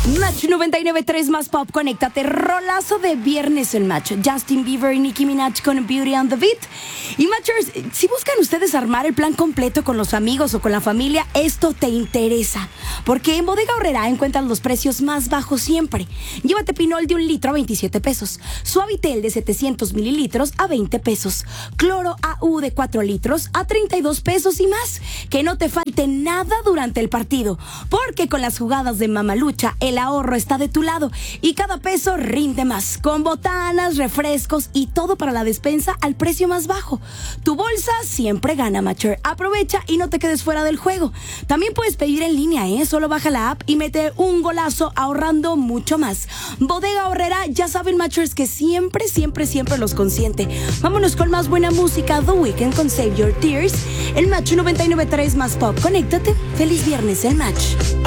Match 99.3 más pop, conéctate. Rolazo de viernes en Match. Justin Bieber y Nicki Minaj con Beauty and the Beat. Y Matchers, si buscan ustedes armar el plan completo con los amigos o con la familia, esto te interesa. Porque en Bodega Aurrerá encuentras los precios más bajos siempre. Llévate Pinol de 1 litro a 27 pesos. Suavitel de 700 mililitros a 20 pesos. Cloro AU de 4 litros a 32 pesos y más. Que no te falte nada durante el partido. Porque con las jugadas de Mamalucha, el ahorro está de tu lado y cada peso rinde más, con botanas, refrescos y todo para la despensa al precio más bajo. Tu bolsa siempre gana, Matcher. Aprovecha y no te quedes fuera del juego. También puedes pedir en línea, solo baja la app y mete un golazo ahorrando mucho más. Bodega Aurrerá, ya saben, Matchers, que siempre los consiente. Vámonos con más buena música. The Weeknd con Save Your Tears. El Match 99.3 más pop. Conéctate. Feliz viernes, el Match.